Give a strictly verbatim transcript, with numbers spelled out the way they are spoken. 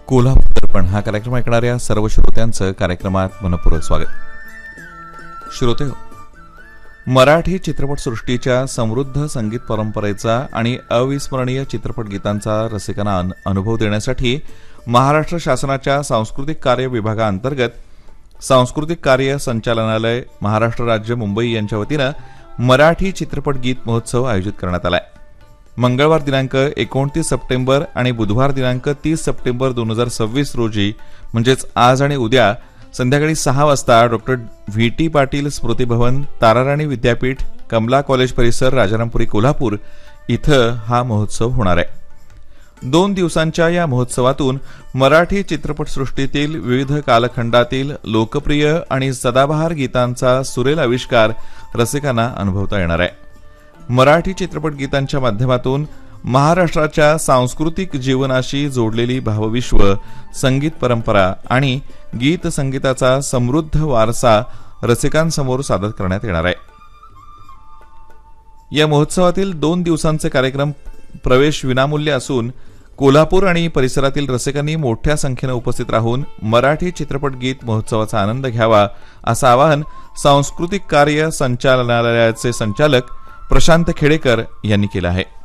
कोल्हापूर दर्पण हा कार्यक्रम ऐकणाऱ्या सर्व श्रोत्यांचं कार्यक्रमात मनपूर्वक स्वागत. श्रोते हो, मराठी चित्रपटसृष्टीच्या समृद्ध संगीत परंपरेचा आणि अविस्मरणीय चित्रपट गीतांचा रसिकांना अनुभव देण्यासाठी महाराष्ट्र शासनाच्या सांस्कृतिक कार्य विभागाअंतर्गत सांस्कृतिक कार्य संचालनालय महाराष्ट्र राज्य मुंबई यांच्या वतीनं मराठी चित्रपट गीत महोत्सव आयोजित करण्यात आलाय. मंगळवार दिनांक एकोणतीस सप्टेंबर आणि बुधवार दिनांक तीस सप्टेंबर दोन हजार सव्वीस रोजी म्हणजेच आज आणि उद्या संध्याकाळी सहा वाजता डॉक्टर व्ही टी पाटील स्मृती भवन, ताराराणी विद्यापीठ, कमला कॉलेज परिसर, राजारामपुरी, कोल्हापूर इथं हा महोत्सव होणार आहे. दोन दिवसांच्या या महोत्सवातून मराठी चित्रपटसृष्टीतील विविध कालखंडातील लोकप्रिय आणि सदाबहार गीतांचा सुरेल आविष्कार रसिकांना अनुभवता येणार आहे. मराठी चित्रपट गीतांच्या माध्यमातून महाराष्ट्राच्या सांस्कृतिक जीवनाशी जोडलेली भावविश्व, संगीत परंपरा आणि गीत संगीताचा समृद्ध वारसा रसिकांसमोर सादर करण्यात येणार आहे. या महोत्सवातील दोन दिवसांचे कार्यक्रम प्रवेश विनामूल्य असून कोल्हापूर आणि परिसरातील रसिकांनी मोठ्या संख्येने उपस्थित राहून मराठी चित्रपट गीत महोत्सवाचा आनंद घ्यावा असं आवाहन सांस्कृतिक कार्य संचालनालयाचे संचालक प्रशांत खेडेकर यांनी केलं आहे.